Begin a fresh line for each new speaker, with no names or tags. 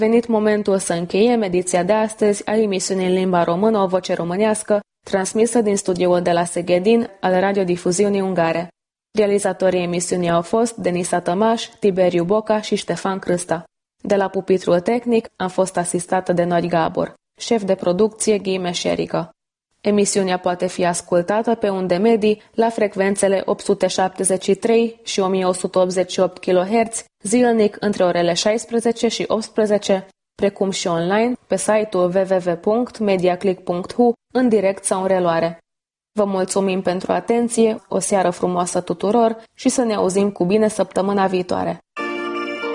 venit momentul să încheiem ediția de astăzi a emisiunii în limba română O Voce Românească, transmisă din studioul de la Seghedin al radiodifuziunii ungare. Realizatorii emisiunii au fost Denisa Tămaș, Tiberiu Boca și Ștefan Crâsta. De la pupitrul tehnic am fost asistată de Nori Gabor, șef de producție Ghime Șerică. Emisiunea poate fi ascultată pe unde medii la frecvențele 873 și 1188 kHz, zilnic între orele 16 și 18, precum și online pe site-ul www.mediaclick.hu în direct sau în reluare. Vă mulțumim pentru atenție, o seară frumoasă tuturor și să ne auzim cu bine săptămâna viitoare.